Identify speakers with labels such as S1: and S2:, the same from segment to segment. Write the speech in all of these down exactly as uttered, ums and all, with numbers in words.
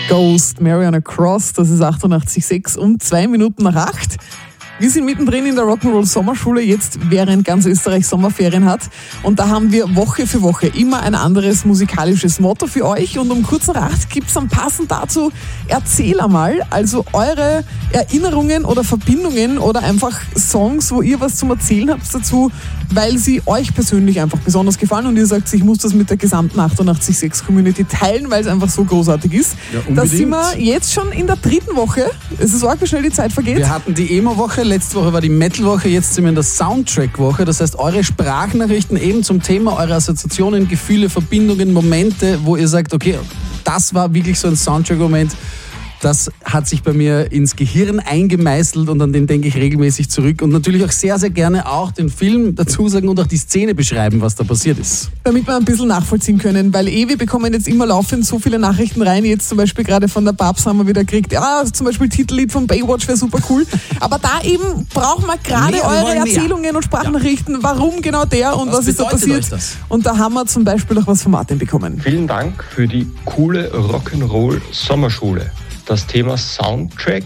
S1: Ghost, Mariana Cross, das ist achtundachtzig Komma sechs um zwei Minuten nach acht. Wir sind mittendrin in der Rock'n'Roll Sommerschule, jetzt während ganz Österreich Sommerferien hat. Und da haben wir Woche für Woche immer ein anderes musikalisches Motto für euch. Und um kurz nach acht gibt's dann passend dazu Erzähl einmal, also eure Erinnerungen oder Verbindungen oder einfach Songs, wo ihr was zum Erzählen habt dazu, weil sie euch persönlich einfach besonders gefallen und ihr sagt, ich muss das mit der gesamten achtundachtzig Komma sechs Community teilen, weil es einfach so großartig ist.
S2: Ja,
S1: da sind wir jetzt schon in der dritten Woche. Es ist arg, wie schnell die Zeit vergeht.
S2: Wir hatten die Emo-Woche, letzte Woche war die Metal-Woche, jetzt sind wir in der Soundtrack-Woche. Das heißt, eure Sprachnachrichten eben zum Thema, eure Assoziationen, Gefühle, Verbindungen, Momente, wo ihr sagt, okay, das war wirklich so ein Soundtrack-Moment. Das hat sich bei mir ins Gehirn eingemeißelt und an den denke ich regelmäßig zurück. Und natürlich auch sehr, sehr gerne auch den Film dazu sagen und auch die Szene beschreiben, was da passiert ist.
S1: Damit wir ein bisschen nachvollziehen können, weil eh, wir bekommen jetzt immer laufend so viele Nachrichten rein. Jetzt zum Beispiel gerade von der Babs haben wir wieder gekriegt, ja, zum Beispiel Titellied von Baywatch wäre super cool. Aber da eben brauchen wir gerade
S2: Nee, wir
S1: eure
S2: wollen mehr.
S1: Erzählungen und Sprachnachrichten, warum genau der und was,
S2: Was
S1: ist da
S2: bedeutet
S1: passiert.
S2: euch das?
S1: Und da haben wir zum Beispiel auch was von Martin bekommen.
S3: Vielen Dank für die coole Rock'n'Roll Sommerschule. Das Thema Soundtrack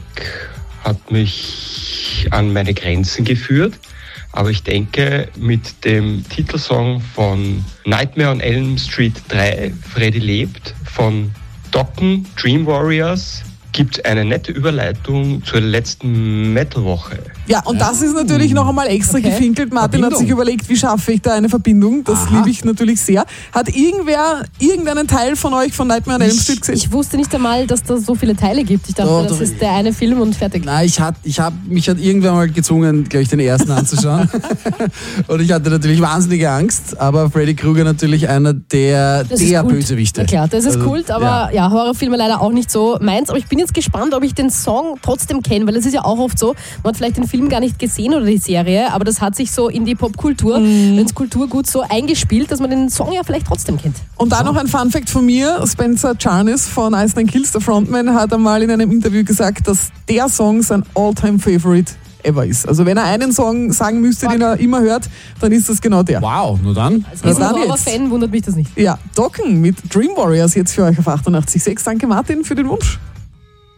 S3: hat mich an meine Grenzen geführt, aber ich denke, mit dem Titelsong von Nightmare on Elm Street drei, Freddy lebt, von Dokken, Dream Warriors, gibt es eine nette Überleitung zur letzten Metal-Woche.
S1: Ja, und das ist natürlich noch einmal extra
S4: Okay.
S1: gefinkelt. Martin
S2: Verbindung.
S1: hat sich überlegt, wie schaffe ich da eine Verbindung? Das
S2: Aha.
S1: liebe ich natürlich sehr. Hat irgendwer irgendeinen Teil von euch von Nightmare on Elm Street gesehen?
S4: Ich wusste nicht einmal, dass da so viele Teile gibt. Ich dachte,
S2: Doch,
S4: das
S2: doch.
S4: ist der eine Film und fertig.
S2: Nein, ich hat, ich hab, mich hat irgendwer mal gezwungen, gleich den ersten anzuschauen. Und ich hatte natürlich wahnsinnige Angst, aber Freddy Krueger natürlich einer der,
S4: Das ist
S2: der
S4: Kult.
S2: Bösewichte.
S4: Na klar, das ist
S2: Also,
S4: Kult, aber ja. Horrorfilme leider auch nicht so meins. Aber ich bin jetzt gespannt, ob ich den Song trotzdem kenne, weil es ist ja auch oft so, man hat vielleicht den Film gar nicht gesehen oder die Serie, aber das hat sich so in die Popkultur,
S1: Mhm.
S4: ins Kulturgut so eingespielt, dass man den Song ja vielleicht trotzdem kennt.
S1: Und da noch ein Funfact von mir. Spencer Charnis von Ice Nine Kills, der Frontman, hat einmal in einem Interview gesagt, dass der Song sein All-Time-Favorite ever ist. Also wenn er einen Song sagen müsste, den er immer hört, dann ist das genau der.
S2: Wow, nur dann.
S4: Als
S1: Na dann
S4: Riesen-Horror-Fan wundert mich das nicht.
S1: Ja, Dokken mit Dream Warriors jetzt für euch auf achtundachtzig Komma sechs. Danke Martin für den Wunsch.